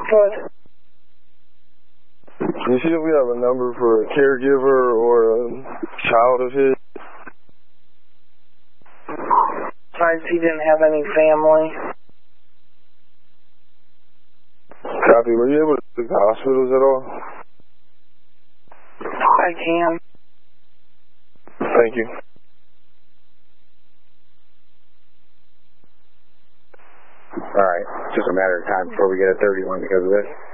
Good. Can you see if we have a number for a caregiver or a child of his? Besides, he didn't have any family. Copy. Were you able to speak to hospitals at all? I can. Thank you. All right. It's just a matter of time before we get a 31 because of this.